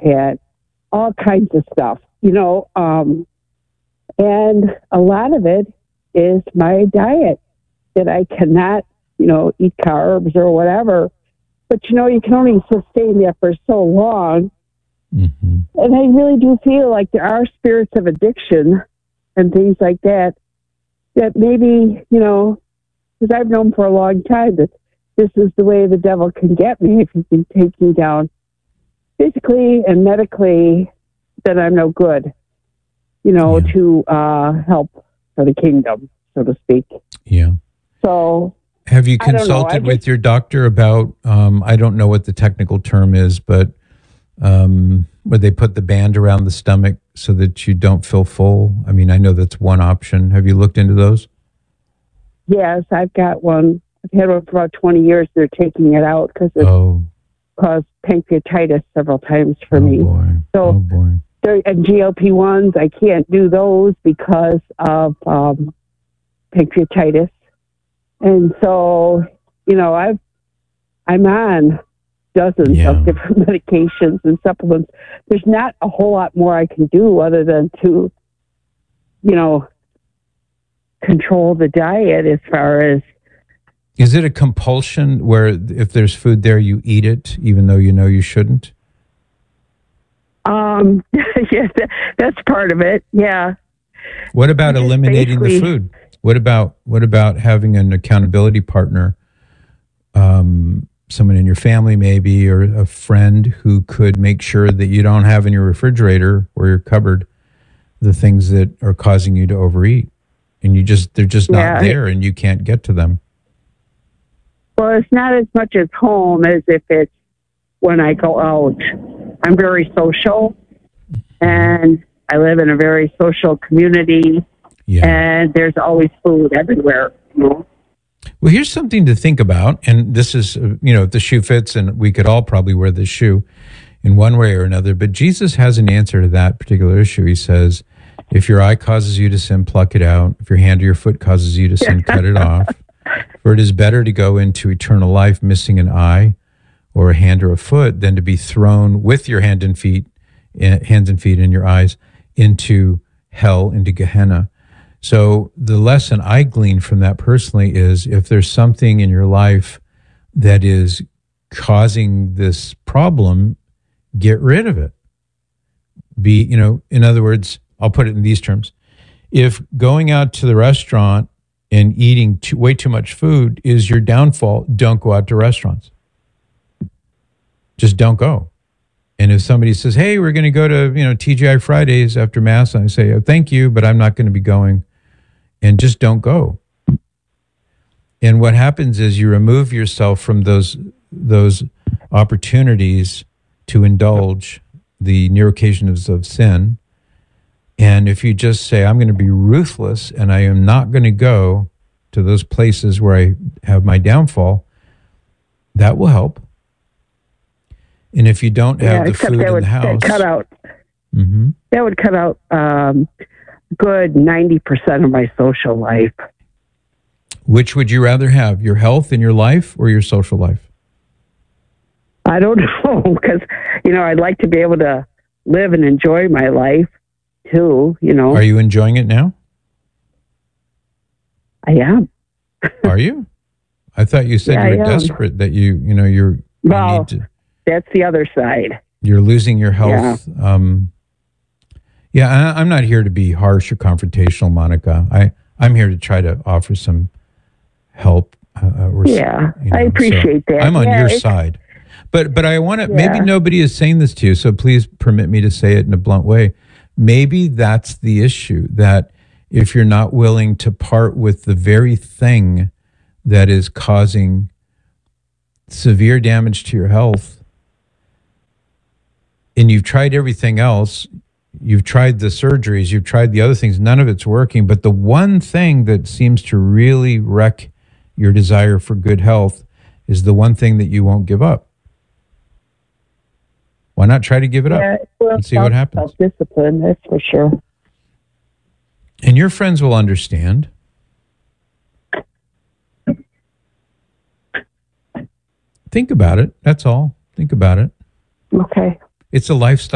and all kinds of stuff, and a lot of it is my diet that I cannot, eat carbs or whatever. But, you can only sustain that for so long. Mm-hmm. And I really do feel like there are spirits of addiction and things like that maybe, because I've known for a long time that this is the way the devil can get me if he can take me down physically and medically, that I'm no good, to help for the kingdom, so to speak. Yeah. So have you consulted with your doctor about, I don't know what the technical term is, but where they put the band around the stomach so that you don't feel full? I mean, I know that's one option. Have you looked into those? Yes, I've got one. I've had one for about 20 years. They're taking it out because it's caused pancreatitis several times for me. Boy. So, boy. And GLP-1s, I can't do those because of pancreatitis. And so, I'm on dozens of different medications and supplements. There's not a whole lot more I can do other than to, control the diet as far as. Is it a compulsion where if there's food there, you eat it, even though you know you shouldn't? Yes, that's part of it. Yeah. What about eliminating the food? What about having an accountability partner, someone in your family maybe, or a friend who could make sure that you don't have in your refrigerator or your cupboard the things that are causing you to overeat, and they're just not there, and you can't get to them? Well, it's not as much as home as if it's when I go out. I'm very social, and I live in a very social community, and there's always food everywhere. Well, here's something to think about, and this is, if the shoe fits, and we could all probably wear this shoe in one way or another, but Jesus has an answer to that particular issue. He says, if your eye causes you to sin, pluck it out. If your hand or your foot causes you to sin, cut it off. For it is better to go into eternal life missing an eye or a hand or a foot than to be thrown with your hands and feet and your eyes into hell, into Gehenna. So the lesson I glean from that personally is, if there's something in your life that is causing this problem, get rid of it. In other words, I'll put it in these terms. If going out to the restaurant and eating way too much food is your downfall, don't go out to restaurants. Just don't go. And if somebody says, hey, we're going to go to, TGI Fridays after Mass, and I say, oh, thank you, but I'm not going to be going, and just don't go. And what happens is you remove yourself from those opportunities to indulge the near occasions of sin. And if you just say, I'm going to be ruthless and I am not going to go to those places where I have my downfall, that will help. And if you don't have the food in the house, that would cut out good 90% of my social life. Which would you rather have, your health in your life or your social life? I don't know, because I'd like to be able to live and enjoy my life too. Are you enjoying it now? I am. Are you? I thought you said you were desperate, that you're. Well, that's the other side. You're losing your health. Yeah. I'm not here to be harsh or confrontational, Monica. I'm here to try to offer some help. I appreciate that. I'm on your side. But I want to, maybe nobody is saying this to you, so please permit me to say it in a blunt way. Maybe that's the issue, that if you're not willing to part with the very thing that is causing severe damage to your health, and you've tried everything else, you've tried the surgeries, you've tried the other things, none of it's working, but the one thing that seems to really wreck your desire for good health is the one thing that you won't give up. Why not try to give it up and see what happens? Self-discipline, that's for sure. And your friends will understand. Think about it. That's all. Think about it. Okay. It's a lifestyle.